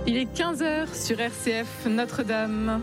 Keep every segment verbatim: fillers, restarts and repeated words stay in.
Il est quinze heures sur R C F Notre-Dame.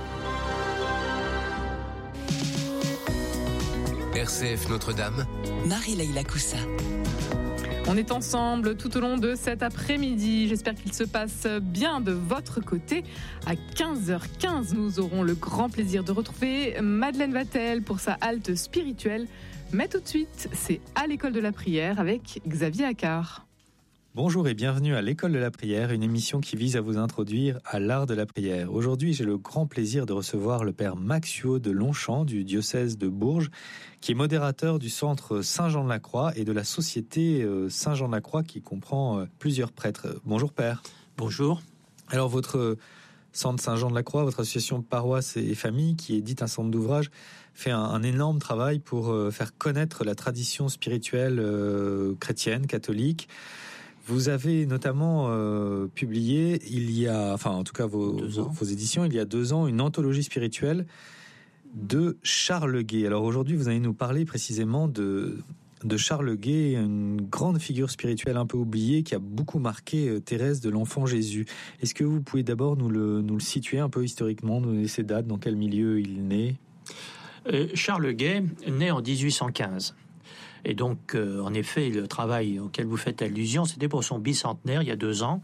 R C F Notre-Dame. Marie-Leïla Coussa. On est ensemble tout au long de cet après-midi. J'espère qu'il se passe bien de votre côté. À quinze heures quinze, nous aurons le grand plaisir de retrouver Madeleine Vatel pour sa halte spirituelle. Mais tout de suite, c'est à l'école de la prière avec Xavier Accard. Bonjour et bienvenue à l'École de la prière, une émission qui vise à vous introduire à l'art de la prière. Aujourd'hui, j'ai le grand plaisir de recevoir le père Maxio de Longchamp du diocèse de Bourges, qui est modérateur du centre Saint-Jean-de-la-Croix et de la société Saint-Jean-de-la-Croix qui comprend plusieurs prêtres. Bonjour père. Bonjour. Alors votre centre Saint-Jean-de-la-Croix, votre association paroisse et famille, qui édite un centre d'ouvrages, fait un, un énorme travail pour faire connaître la tradition spirituelle euh, chrétienne, catholique. Vous avez notamment euh, publié, il y a, enfin en tout cas vos, vos, vos éditions, il y a deux ans, une anthologie spirituelle de Charles Guay. Alors aujourd'hui, vous allez nous parler précisément de, de Charles Guay, une grande figure spirituelle un peu oubliée qui a beaucoup marqué euh, Thérèse de l'Enfant Jésus. Est-ce que vous pouvez d'abord nous le, nous le situer un peu historiquement, nous donner ses dates, dans quel milieu il est né ? euh, Charles Guay, né en dix-huit cent quinze. Et donc, euh, en effet, le travail auquel vous faites allusion, c'était pour son bicentenaire, il y a deux ans.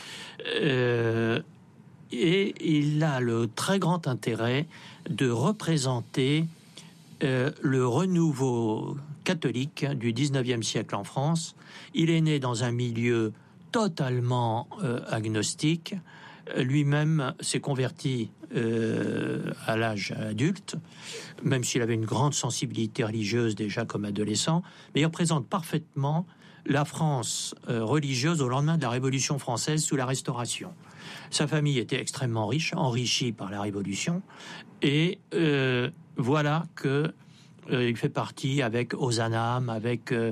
Euh, et il a le très grand intérêt de représenter euh, le renouveau catholique du dix-neuvième siècle en France. Il est né dans un milieu totalement euh, agnostique. Lui-même s'est converti euh, à l'âge adulte, même s'il avait une grande sensibilité religieuse déjà comme adolescent, mais il représente parfaitement la France euh, religieuse au lendemain de la Révolution française sous la Restauration. Sa famille était extrêmement riche, enrichie par la Révolution, et euh, voilà que Euh, il fait partie avec Ozanam, avec euh,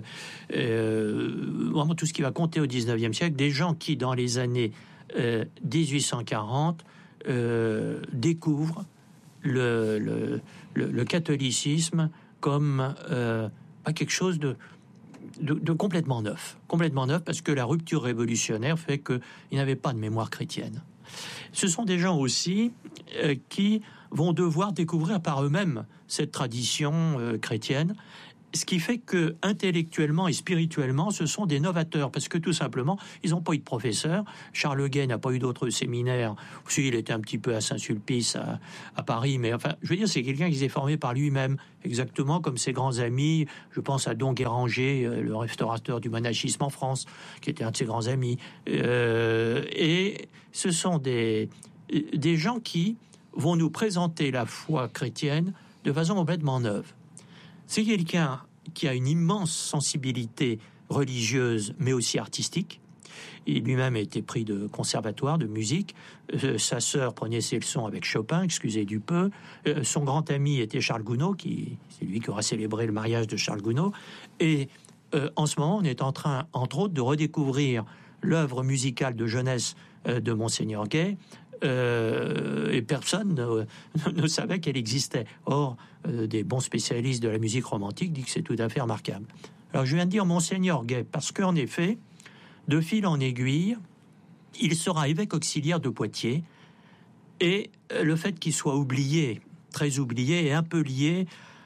euh, vraiment tout ce qui va compter au dix-neuvième siècle, des gens qui, dans les années euh, dix-huit cent quarante, euh, découvrent le, le, le, le catholicisme comme euh, pas quelque chose de, de, de complètement neuf. Complètement neuf parce que la rupture révolutionnaire fait qu'ils n'avaient pas de mémoire chrétienne. Ce sont des gens aussi euh, qui vont devoir découvrir par eux-mêmes cette tradition euh, chrétienne, ce qui fait que intellectuellement et spirituellement, ce sont des novateurs, parce que tout simplement, ils n'ont pas eu de professeur. Charles Guay n'a pas eu d'autres séminaires. Si, il était un petit peu à Saint-Sulpice, à, à Paris, mais enfin, je veux dire, c'est quelqu'un qui s'est formé par lui-même, exactement comme ses grands amis. Je pense à Don Guéranger, le restaurateur du monachisme en France, qui était un de ses grands amis. Euh, et ce sont des, des gens qui vont nous présenter la foi chrétienne de façon complètement neuve. C'est quelqu'un qui a une immense sensibilité religieuse, mais aussi artistique. Il lui-même a été pris de conservatoire, de musique. Euh, sa sœur prenait ses leçons avec Chopin, excusez du peu. Euh, son grand ami était Charles Gounod, qui, c'est lui qui aura célébré le mariage de Charles Gounod. Et euh, en ce moment, on est en train, entre autres, de redécouvrir l'œuvre musicale de jeunesse euh, de Monseigneur Guay, Euh, et personne ne, ne savait qu'elle existait. Or, euh, des bons spécialistes de la musique romantique disent que c'est tout à fait remarquable. Alors, je viens de dire Monseigneur Guay, parce qu'en effet, de fil en aiguille, il sera évêque auxiliaire de Poitiers, et le fait qu'il soit oublié, très oublié, et un peu lié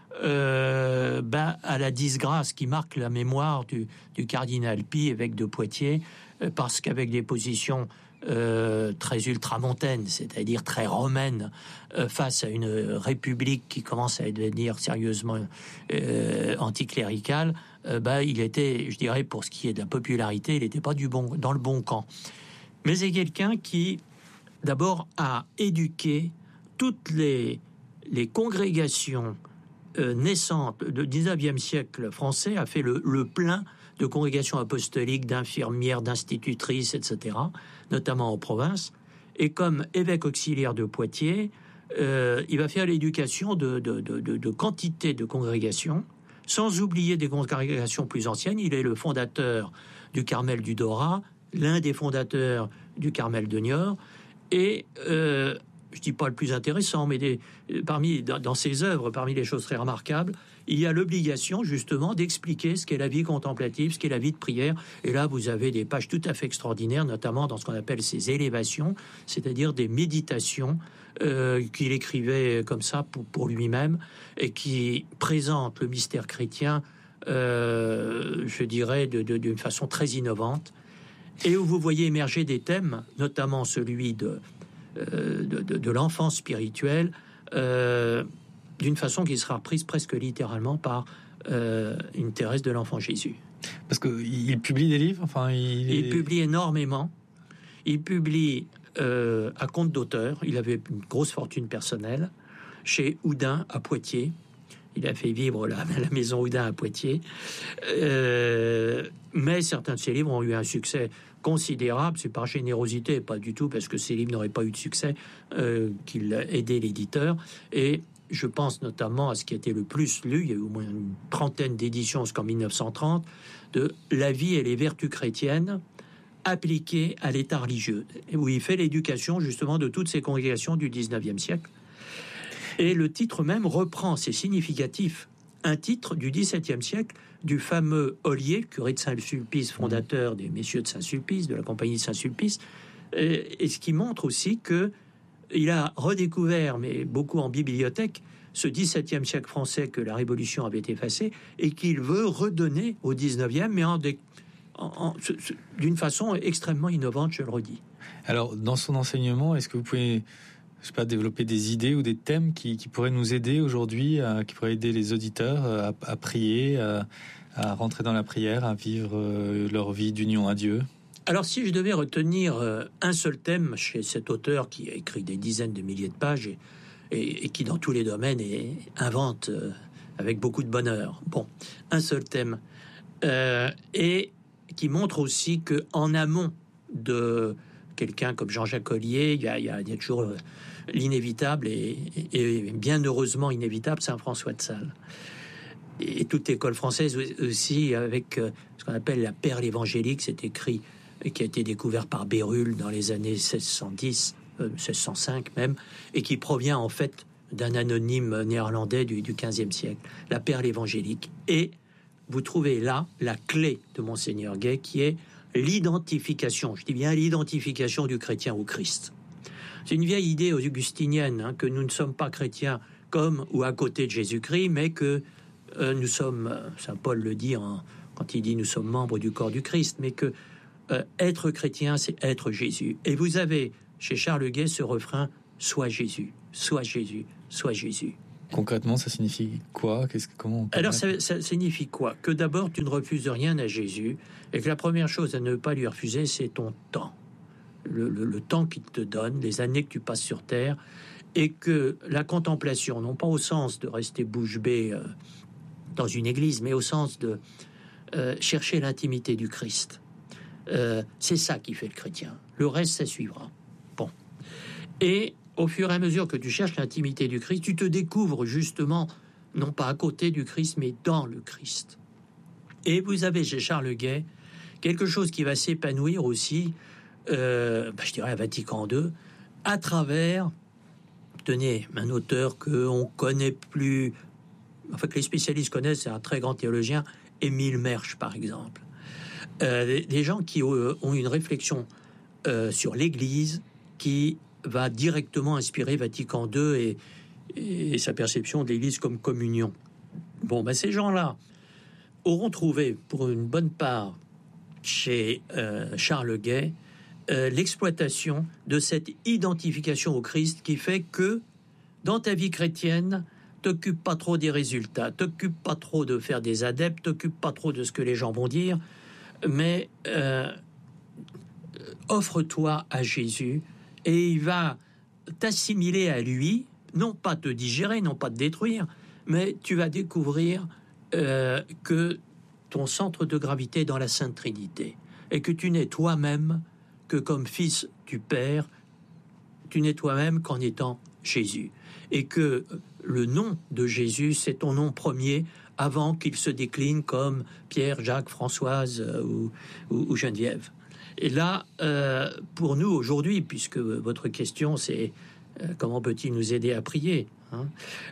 euh, ben, à la disgrâce qui marque la mémoire du, du cardinal Pie, évêque de Poitiers, euh, parce qu'avec des positions Euh, très ultramontaine, c'est-à-dire très romaine, euh, face à une république qui commence à devenir sérieusement euh, anticléricale, euh, bah, il était, je dirais, pour ce qui est de la popularité, il n'était pas du bon, dans le bon camp. Mais c'est quelqu'un qui, d'abord, a éduqué toutes les, les congrégations euh, naissantes du dix-neuvième siècle français, a fait le, le plein de congrégations apostoliques, d'infirmières, d'institutrices, et cetera, notamment en province. Et comme évêque auxiliaire de Poitiers, euh, il va faire l'éducation de, de, de, de, de quantité de congrégations, sans oublier des congrégations plus anciennes. Il est le fondateur du Carmel du Dorat, l'un des fondateurs du Carmel de Niort, et euh, je ne dis pas le plus intéressant, mais des, parmi, dans, dans ses œuvres, parmi les choses très remarquables, il y a l'obligation justement d'expliquer ce qu'est la vie contemplative, ce qu'est la vie de prière. Et là, vous avez des pages tout à fait extraordinaires, notamment dans ce qu'on appelle ces élévations, c'est-à-dire des méditations euh, qu'il écrivait comme ça pour, pour lui-même et qui présentent le mystère chrétien, euh, je dirais, de, de, d'une façon très innovante, et où vous voyez émerger des thèmes, notamment celui de De, de, de l'enfance spirituelle, euh, d'une façon qui sera prise presque littéralement par euh, une Thérèse de l'Enfant Jésus. Parce qu'il publie des livres, enfin, il, il publie énormément. Il publie euh, à compte d'auteur. Il avait une grosse fortune personnelle chez Houdin à Poitiers. Il a fait vivre la, la maison Houdin à Poitiers. Euh, mais certains de ses livres ont eu un succès considérable. C'est par générosité, pas du tout parce que ces livres n'auraient pas eu de succès euh, qu'il aidait l'éditeur. Et je pense notamment à ce qui a été le plus lu, il y a eu au moins une trentaine d'éditions jusqu'en mille neuf cent trente, de La vie et les vertus chrétiennes appliquées à l'état religieux, où il fait l'éducation justement de toutes ces congrégations du dix-neuvième siècle. Et le titre même reprend, c'est significatif, un titre du dix-septième siècle du fameux Ollier, curé de Saint-Sulpice, fondateur des Messieurs de Saint-Sulpice, de la compagnie de Saint-Sulpice, et, et ce qui montre aussi que il a redécouvert, mais beaucoup en bibliothèque, ce dix-septième siècle français que la Révolution avait effacé et qu'il veut redonner au dix-neuvième, mais en, en, en, d'une façon extrêmement innovante, je le redis. Alors, dans son enseignement, est-ce que vous pouvez, je sais pas, développer des idées ou des thèmes qui, qui pourraient nous aider aujourd'hui, à, qui pourraient aider les auditeurs à, à prier, à, à rentrer dans la prière, à vivre euh, leur vie d'union à Dieu? Alors, si je devais retenir euh, un seul thème chez cet auteur qui a écrit des dizaines de milliers de pages et, et, et qui, dans tous les domaines, et, invente euh, avec beaucoup de bonheur. Bon, un seul thème. Euh, et qui montre aussi qu'en amont de quelqu'un comme Jean-Jacques Ollier, il y a, il y a, il y a toujours euh, l'inévitable et, et, et bien heureusement inévitable, Saint François de Sales. Et, et toute école française aussi, avec euh, ce qu'on appelle la perle évangélique, c'est écrit, et qui a été découvert par Bérulle dans les années seize cent dix, euh, seize cent cinq même, et qui provient en fait d'un anonyme néerlandais du, du quinzième siècle, la perle évangélique. Et vous trouvez là la clé de Monseigneur Gay, qui est l'identification, je dis bien l'identification du chrétien au Christ. C'est une vieille idée augustinienne, hein, que nous ne sommes pas chrétiens comme ou à côté de Jésus-Christ, mais que euh, nous sommes, Saint Paul le dit en, quand il dit nous sommes membres du corps du Christ, mais que Euh, être chrétien, c'est être Jésus. Et vous avez chez Charles Gay ce refrain « Sois Jésus, sois Jésus, sois Jésus ». Concrètement, ça signifie quoi? Qu'est-ce que, comment on peut Alors, ça, ça signifie quoi? Que d'abord, tu ne refuses rien à Jésus, et que la première chose à ne pas lui refuser, c'est ton temps. Le, le, le temps qu'il te donne, les années que tu passes sur terre, et que la contemplation, non pas au sens de rester bouche bée euh, dans une église, mais au sens de euh, chercher l'intimité du Christ. Euh, c'est ça qui fait le chrétien. Le reste, ça suivra. Bon. Et au fur et à mesure que tu cherches l'intimité du Christ, tu te découvres justement, non pas à côté du Christ, mais dans le Christ. Et vous avez chez Charles Gay quelque chose qui va s'épanouir aussi, euh, bah, je dirais à Vatican deux, à travers, tenez, un auteur qu'on connaît plus, enfin que les spécialistes connaissent, c'est un très grand théologien, Émile Mersch, par exemple. Euh, des gens qui euh, ont une réflexion euh, sur l'Église qui va directement inspirer Vatican deux et, et sa perception de l'Église comme communion. Bon, ben ces gens-là auront trouvé, pour une bonne part, chez euh, Charles Gay, euh, l'exploitation de cette identification au Christ qui fait que, dans ta vie chrétienne, t'occupe pas trop des résultats, t'occupe pas trop de faire des adeptes, t'occupe pas trop de ce que les gens vont dire, mais euh, offre-toi à Jésus et il va t'assimiler à lui, non pas te digérer, non pas te détruire, mais tu vas découvrir euh, que ton centre de gravité est dans la Sainte Trinité et que tu n'es toi-même que comme fils du Père, tu n'es toi-même qu'en étant Jésus et que le nom de Jésus, c'est ton nom premier avant qu'il se décline comme Pierre, Jacques, Françoise euh, ou, ou, ou Geneviève. Et là, euh, pour nous aujourd'hui, puisque votre question c'est euh, comment peut-il nous aider à prier, hein?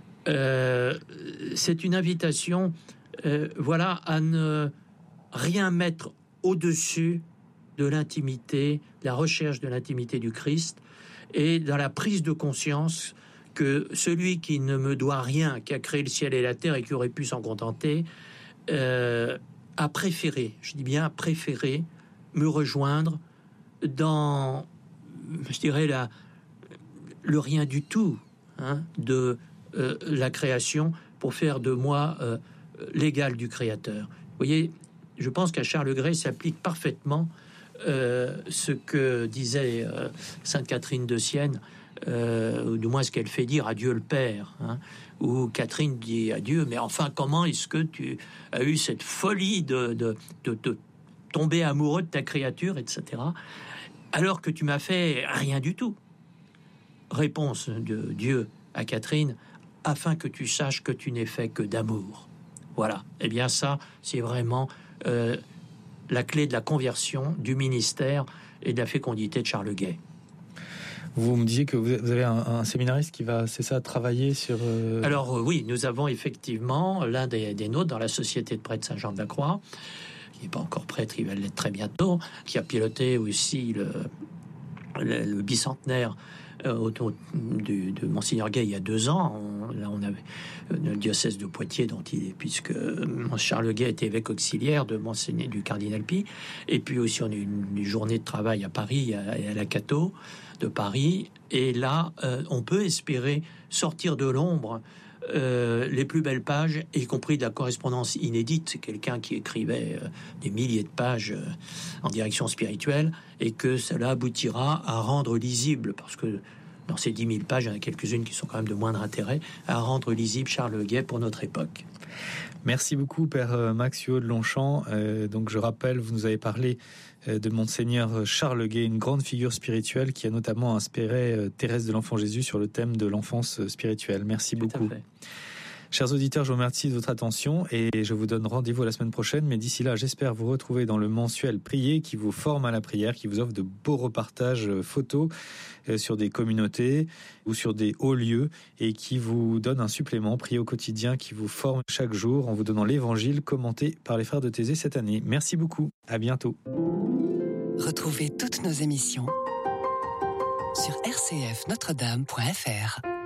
euh, C'est une invitation, euh, voilà, à ne rien mettre au-dessus de l'intimité, la recherche de l'intimité du Christ, et dans la prise de conscience que celui qui ne me doit rien, qui a créé le ciel et la terre et qui aurait pu s'en contenter, euh, a préféré, je dis bien préféré, me rejoindre dans, je dirais, la, le rien du tout, hein, de euh, la création pour faire de moi euh, l'égal du Créateur. Vous voyez, je pense qu'à Charles Gray s'applique parfaitement euh, ce que disait euh, Sainte Catherine de Sienne, euh, ou du moins ce qu'elle fait dire à Dieu le Père, hein, où Catherine dit à Dieu, mais enfin, comment est-ce que tu as eu cette folie de, de, de, de tomber amoureux de ta créature, et cetera, alors que tu m'as fait rien du tout. Réponse de Dieu à Catherine, afin que tu saches que tu n'es fait que d'amour. Voilà. Eh bien ça, c'est vraiment euh, la clé de la conversion, du ministère et de la fécondité de Charles Gay. Vous me disiez que vous avez un, un séminariste qui va, c'est ça, travailler sur... Euh... Alors euh, oui, nous avons effectivement l'un des, des nôtres dans la Société de prêtres Saint-Jean-de-la-Croix, qui n'est pas encore prêtre, il va l'être très bientôt, qui a piloté aussi le, le, le bicentenaire euh, autour du, de Monseigneur Gay il y a deux ans. On, là, on avait le diocèse de Poitiers, dont il est, puisque Charles Gay était évêque auxiliaire de Monseigneur du cardinal Pi. Et puis aussi, on a eu une, une journée de travail à Paris, à, à la Cato de Paris. Et là, euh, on peut espérer sortir de l'ombre Euh, les plus belles pages, y compris de la correspondance inédite. C'est quelqu'un qui écrivait euh, des milliers de pages euh, en direction spirituelle, et que cela aboutira à rendre lisible, parce que dans ces dix mille pages, il y en a quelques-unes qui sont quand même de moindre intérêt, à rendre lisible Charles Gay pour notre époque. Merci beaucoup, Père Max Huot de Longchamp. Euh, donc, je rappelle, vous nous avez parlé euh, de Monseigneur Charles Gay, une grande figure spirituelle qui a notamment inspiré euh, Thérèse de l'Enfant Jésus sur le thème de l'enfance spirituelle. Merci Tout beaucoup. Chers auditeurs, je vous remercie de votre attention et je vous donne rendez-vous la semaine prochaine. Mais d'ici là, j'espère vous retrouver dans le mensuel Prier qui vous forme à la prière, qui vous offre de beaux repartages photos sur des communautés ou sur des hauts lieux et qui vous donne un supplément Prier au quotidien qui vous forme chaque jour en vous donnant l'évangile commenté par les frères de Thésée cette année. Merci beaucoup. À bientôt. Retrouvez toutes nos émissions sur r c f notre dame point f r.